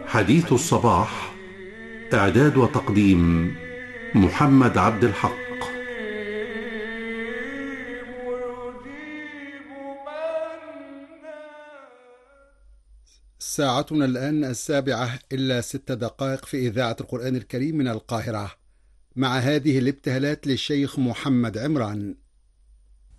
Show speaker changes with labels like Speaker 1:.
Speaker 1: حديث الصباح. إعداد وتقديم محمد عبد الحق.
Speaker 2: ساعتنا الآن 7:06 في إذاعة القرآن الكريم من القاهرة، مع هذه الابتهالات للشيخ محمد عمران.